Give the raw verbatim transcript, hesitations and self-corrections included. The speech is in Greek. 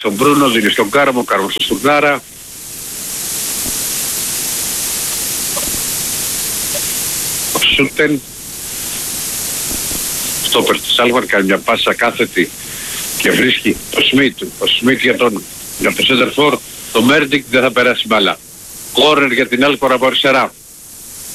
Στον Μπρούνο δίνει στον Κάρμο, Κάρμο στον Στουρνάρα. Ο Σούτεν. Στόπερ της Άλβαρ κάνει μια πάσα κάθετη και βρίσκει το Σμιτ. Ο Σμιτ για τον, για τον Σέντερφορ. Το Μέρντικ δεν θα περάσει μπάλα. Κόρνερ για την Άλκορα από αριστερά.